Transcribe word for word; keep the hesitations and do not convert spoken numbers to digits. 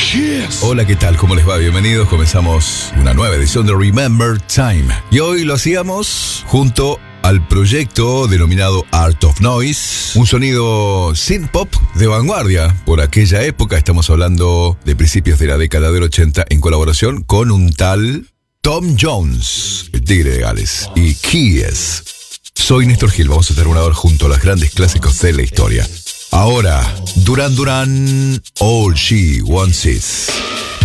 Kiss. Hola, ¿qué tal? ¿Cómo les va? Bienvenidos. Comenzamos una nueva edición de Remember Time. Y hoy lo hacíamos junto al proyecto denominado Art of Noise, un sonido synth pop de vanguardia por aquella época. Estamos hablando de principios de la década del ochenta, en colaboración con un tal Tom Jones, el Tigre de Gales, y Kiss. Soy Néstor Gil. Vamos a estar una hora junto a los grandes clásicos de la historia. Ahora, Duran Duran, All She Wants Is